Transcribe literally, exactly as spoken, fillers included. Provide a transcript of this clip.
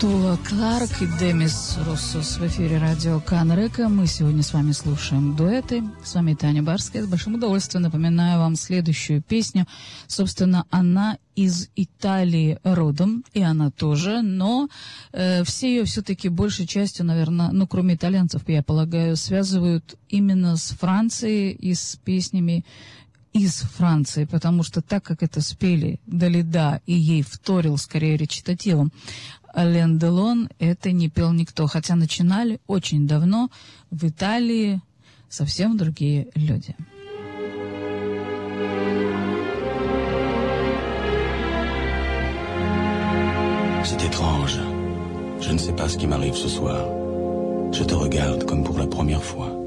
Тула Кларк и Демис Руссос в эфире радио Канрека. Мы сегодня с вами слушаем дуэты. С вами Таня Барская. С большим удовольствием напоминаю вам следующую песню. Собственно, она из Италии родом, и она тоже, но э, все ее все-таки большей частью, наверное, ну, кроме итальянцев, я полагаю, связывают именно с Францией и с песнями из Франции, потому что так как это спели Далида, и ей вторил скорее речитативом Ален Делон, это не пел никто, хотя начинали очень давно в Италии совсем другие люди. C'est étrange. Je ne sais pas ce qui m'arrive ce soir. Je te regarde comme pour la première fois.